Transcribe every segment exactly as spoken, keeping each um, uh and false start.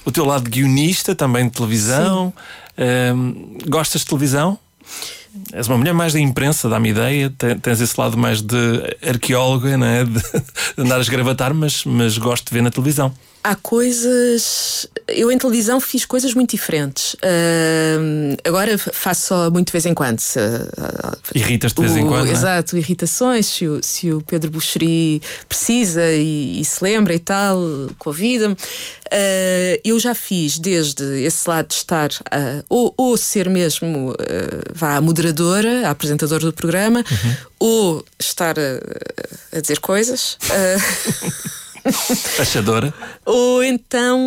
o teu lado de guionista, também de televisão. Um, gostas de televisão? És uma mulher mais da imprensa, dá-me ideia. Tens esse lado mais de arqueóloga, não é? De andar a esgravatar, mas, mas gosto de ver na televisão. Há coisas... Eu em televisão fiz coisas muito diferentes. Uh, agora faço só muito de vez em quando. Uh, Irritas de vez em quando, exato, não é? Irritações. Se o, se o Pedro Buxeri precisa e, e se lembra e tal, convida-me. Uh, eu já fiz desde esse lado de estar uh, ou, ou ser mesmo uh, vá, a moderadora, a apresentadora do programa, uhum. ou estar a, a dizer coisas. Uh, Achadora. Ou então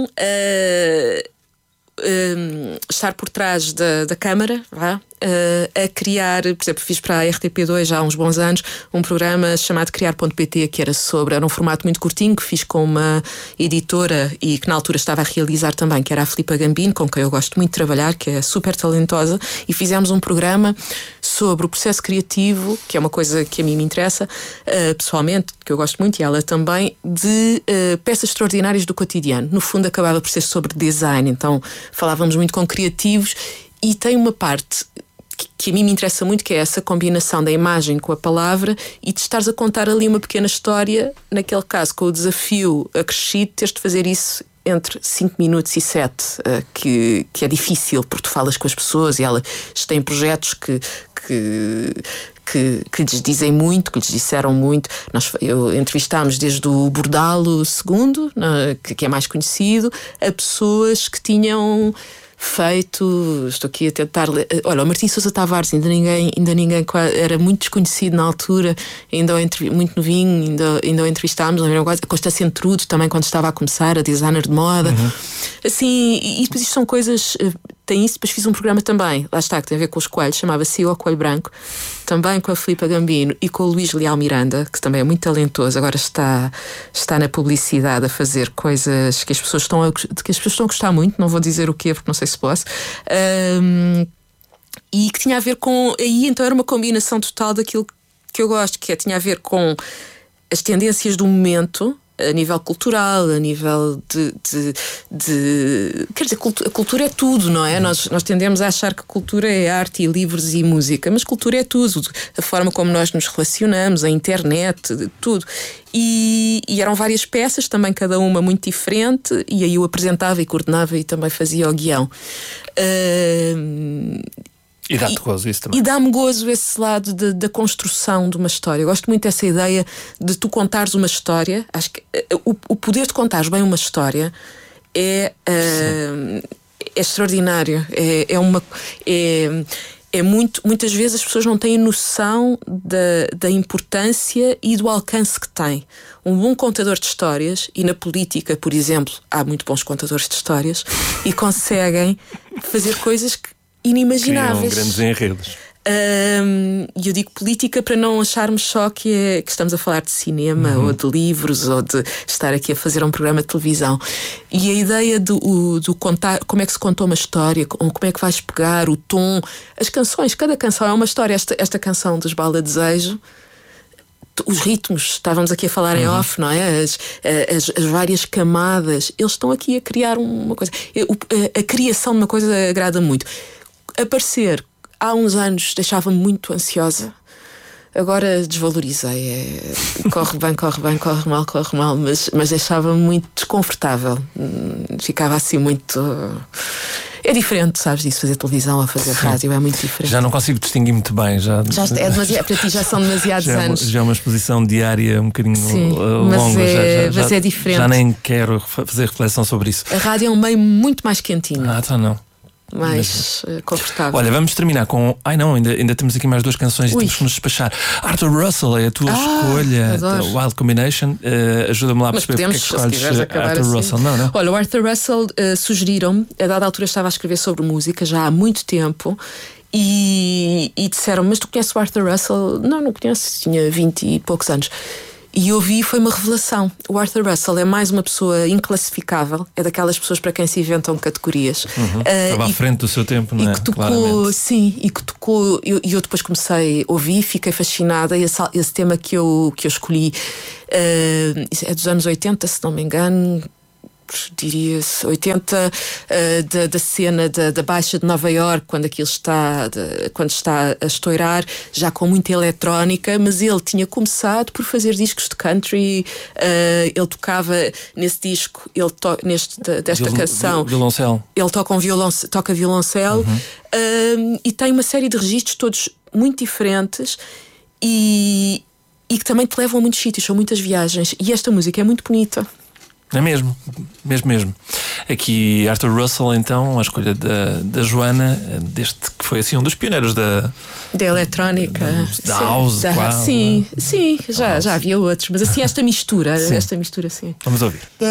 uh, um, estar por trás da, da câmara, vá, uh, a criar, por exemplo, fiz para a R T P dois já há uns bons anos um programa chamado Criar ponto pt, que era sobre, era um formato muito curtinho, que fiz com uma editora e que na altura estava a realizar também, que era a Filipa Gambino, com quem eu gosto muito de trabalhar, que é super talentosa, e fizemos um programa sobre o processo criativo, que é uma coisa que a mim me interessa uh, pessoalmente, que eu gosto muito, e ela também, de uh, peças extraordinárias do cotidiano. No fundo acabava por ser sobre design, então falávamos muito com criativos, e tem uma parte que, que a mim me interessa muito, que é essa combinação da imagem com a palavra e de estares a contar ali uma pequena história, naquele caso com o desafio acrescido, teres de fazer isso entre cinco minutos e sete, uh, que, que é difícil, porque tu falas com as pessoas e elas têm projetos que, que, que, que lhes dizem muito, que lhes disseram muito. Nós eu, entrevistámos desde o Bordalo segundo, que, que é mais conhecido, a pessoas que tinham feito, estou aqui a tentar ler, olha, o Martim Sousa Tavares, ainda ninguém, ainda ninguém era muito desconhecido na altura, ainda muito novinho, ainda, ainda o entrevistámos, a Constância Entrudo também, quando estava a começar, a designer de moda, uhum. assim, e depois isto são coisas, tem isso, depois fiz um programa também, lá está, que tem a ver com os coelhos, chamava-se O Coelho Branco, também com a Filipa Gambino e com o Luís Leal Miranda, que também é muito talentoso, agora está, está na publicidade a fazer coisas que as pessoas estão a, que as pessoas estão a gostar muito, não vou dizer o quê, porque não sei se posso, um, e que tinha a ver com, aí então era uma combinação total daquilo que eu gosto, que é, tinha a ver com as tendências do momento, a nível cultural, a nível de, de, de quer dizer, a cultura é tudo, não é? Nós, nós tendemos a achar que cultura é arte e livros e música, mas cultura é tudo, a forma como nós nos relacionamos, a internet, tudo. E, e eram várias peças, também cada uma muito diferente, e aí eu apresentava e coordenava e também fazia o guião. Uh, E dá-te gozo isso também. E dá-me gozo esse lado de, da construção de uma história. Eu gosto muito dessa ideia de tu contares uma história. Acho que uh, o, o poder de contares bem uma história é, uh, é extraordinário. É, é uma... É, é muito, muitas vezes as pessoas não têm noção da, da importância e do alcance que tem. Um bom contador de histórias, e na política, por exemplo, há muito bons contadores de histórias, e conseguem fazer coisas que inimagináveis. Criam grandes enredos. Um, e eu digo política para não acharmos só que, é, que estamos a falar de cinema, uhum. ou de livros, ou de estar aqui a fazer um programa de televisão. E a ideia do, o, do contar, como é que se contou uma história, como é que vais pegar o tom, as canções, cada canção é uma história. Esta, esta canção dos Bala Desejo, os ritmos, estávamos aqui a falar em uhum. off, não é? As, as, as várias camadas, eles estão aqui a criar uma coisa. A, a, a criação de uma coisa agrada muito. Aparecer há uns anos deixava-me muito ansiosa. Agora desvalorizei. É, corre bem, corre bem, corre mal, corre mal, mas, mas deixava-me muito desconfortável. Ficava assim muito... É diferente, sabes disso, fazer televisão a fazer Sim. rádio, é muito diferente. Já não consigo distinguir muito bem. Já, já é demasiado, para ti já são demasiados já anos. É uma, já é uma exposição diária um bocadinho Sim, longa. Mas é, já, já, mas é diferente. Já nem quero fazer reflexão sobre isso. A rádio é um meio muito mais quentinho. Ah, então não. Mais mas, confortável. Olha, vamos terminar com... Ai não, ainda, ainda temos aqui mais duas canções Ui. E temos que nos despachar. Arthur Russell é a tua ah, escolha, Wild Combination. uh, Ajuda-me lá a perceber porque é que escolhes Arthur assim. Russell. Não, não. Olha, o Arthur Russell uh, sugeriram-me, a dada altura estava a escrever sobre música já há muito tempo, e, e disseram, mas tu conheces o Arthur Russell? Não, não conheço, tinha vinte e poucos anos. E ouvi, foi uma revelação. O Arthur Russell é mais uma pessoa inclassificável, é daquelas pessoas para quem se inventam categorias. Uhum. Uh, Estava à frente do seu tempo, não é? E que tocou, Claramente. Sim, e que tocou. E eu, eu depois comecei a ouvir, fiquei fascinada. E esse, esse tema que eu, que eu escolhi uh, é dos anos oitenta, se não me engano. diria-se, oitenta, uh, da, da cena da, da Baixa de Nova Iorque, quando aquilo está, de, quando está a estourar, já com muita eletrónica, mas ele tinha começado por fazer discos de country, uh, ele tocava nesse disco, ele to, neste, desta Viol, canção, violoncelo. Ele toca, um violon, toca violoncelo, uhum. uh, e tem uma série de registros todos muito diferentes e, e que também te levam a muitos sítios, são muitas viagens, e esta música é muito bonita. É mesmo, mesmo, mesmo. Aqui Arthur Russell, então, a escolha da, da Joana, deste que foi assim um dos pioneiros da da eletrónica, da, da house, da, quase. Sim, sim, já, já havia outros, mas assim esta mistura, sim. esta mistura, sim. Vamos ouvir.